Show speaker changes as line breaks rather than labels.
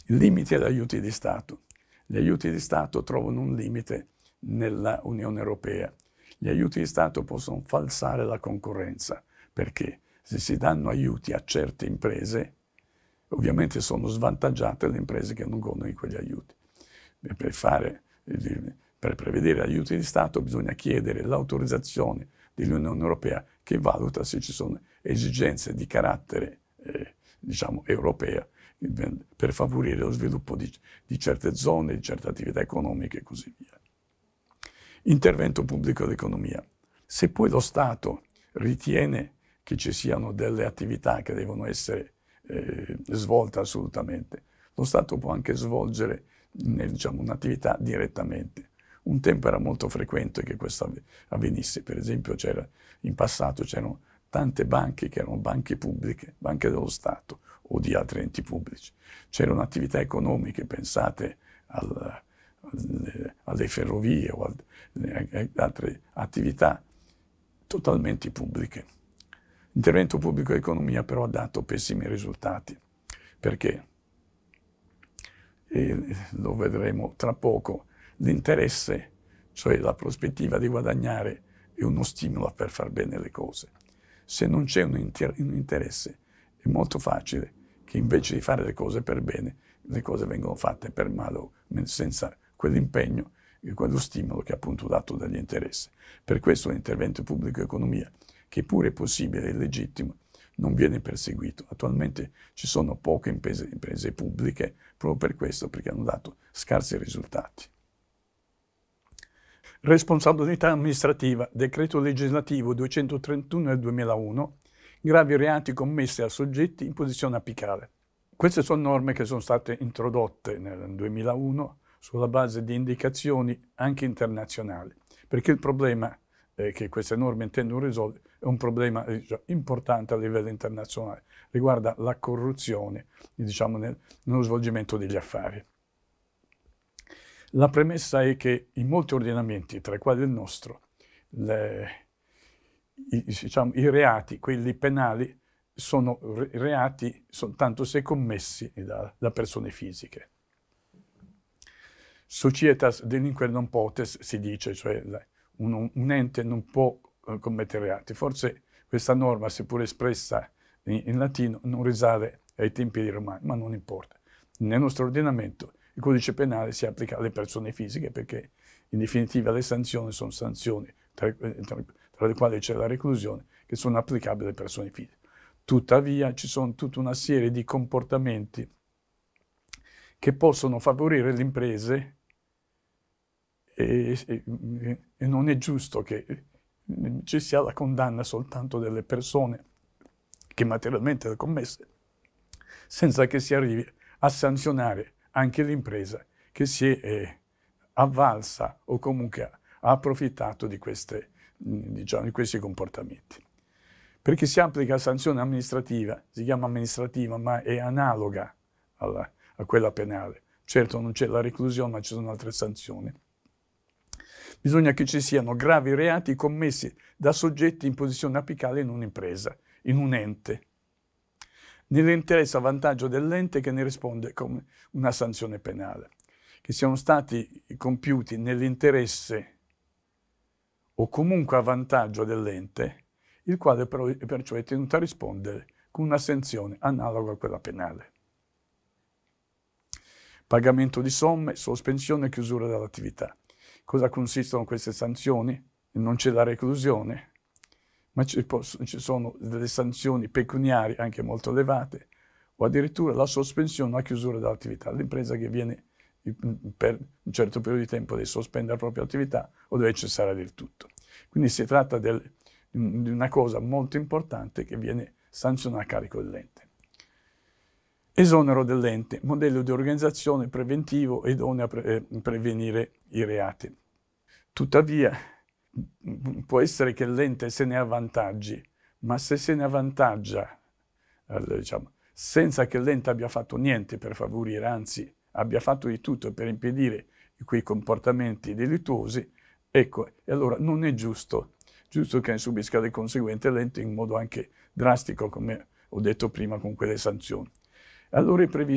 Limiti agli aiuti di Stato. Gli aiuti di Stato trovano un limite nella Unione Europea. Gli aiuti di Stato possono falsare la concorrenza, perché se si danno aiuti a certe imprese, ovviamente sono svantaggiate le imprese che non godono di quegli aiuti. Per prevedere aiuti di Stato bisogna chiedere l'autorizzazione dell'Unione Europea, che valuta se ci sono esigenze di carattere europea per favorire lo sviluppo di certe zone, di certe attività economiche e così via. Intervento pubblico d'economia. Se poi lo Stato ritiene che ci siano delle attività che devono essere svolte assolutamente, lo Stato può anche svolgere un'attività direttamente. Un tempo era molto frequente che questo avvenisse, per esempio in passato c'erano tante banche che erano banche pubbliche, banche dello Stato o di altri enti pubblici. C'erano attività economiche, pensate alle ferrovie o ad altre attività totalmente pubbliche. L'intervento pubblico economia però ha dato pessimi risultati, perché, e lo vedremo tra poco, l'interesse, cioè la prospettiva di guadagnare, è uno stimolo per far bene le cose. Se non c'è un interesse, è molto facile che invece di fare le cose per bene, le cose vengono fatte per male, senza quell'impegno e quello stimolo che è appunto dato dagli interessi. Per questo l'intervento pubblico economia, che pure è possibile e legittimo, non viene perseguito. Attualmente ci sono poche imprese pubbliche proprio per questo, perché hanno dato scarsi risultati. Responsabilità amministrativa, decreto legislativo 231 del 2001, gravi reati commessi a soggetti in posizione apicale. Queste sono norme che sono state introdotte nel 2001 sulla base di indicazioni anche internazionali, perché il problema che queste norme intendono risolvere è un problema importante a livello internazionale, riguarda la corruzione, nello svolgimento degli affari. La premessa è che in molti ordinamenti, tra i quali il nostro, i reati, quelli penali, sono reati soltanto se commessi da persone fisiche. Societas delinquere non potes, si dice, cioè un ente non può commettere reati. Forse questa norma, seppur espressa in latino, non risale ai tempi dei Romani, ma non importa. Nel nostro ordinamento il codice penale si applica alle persone fisiche, perché in definitiva le sanzioni sono sanzioni, tra le quali c'è la reclusione, che sono applicabili alle persone fisiche. Tuttavia ci sono tutta una serie di comportamenti che possono favorire le imprese e non è giusto che ci sia la condanna soltanto delle persone che materialmente le commesse, senza che si arrivi a sanzionare anche l'impresa che si è avvalsa o comunque ha approfittato di questi comportamenti. Perché si applica la sanzione amministrativa, si chiama amministrativa, ma è analoga a quella penale. Certo non c'è la reclusione, ma ci sono altre sanzioni. Bisogna che ci siano gravi reati commessi da soggetti in posizione apicale in un'impresa, in un ente, nell'interesse a vantaggio dell'ente che ne risponde come una sanzione penale, che siano stati compiuti nell'interesse o comunque a vantaggio dell'ente, il quale perciò è tenuto a rispondere con una sanzione analoga a quella penale. Pagamento di somme, sospensione e chiusura dell'attività. Cosa consistono queste sanzioni? Non c'è la reclusione, ma ci sono delle sanzioni pecuniarie anche molto elevate, o addirittura la sospensione o la chiusura dell'attività. L'impresa che viene per un certo periodo di tempo deve sospendere la propria attività o deve cessare del tutto. Quindi si tratta di una cosa molto importante che viene sanzionata a carico dell'ente. Esonero dell'ente, modello di organizzazione preventivo e idoneo a prevenire i reati. Tuttavia, può essere che l'ente se ne avvantaggi, ma se se ne avvantaggia, senza che l'ente abbia fatto niente per favorire, anzi abbia fatto di tutto per impedire quei comportamenti delittuosi, ecco, e allora non è giusto che ne subisca le conseguenze l'ente in modo anche drastico, come ho detto prima, con quelle sanzioni. Allora è previsto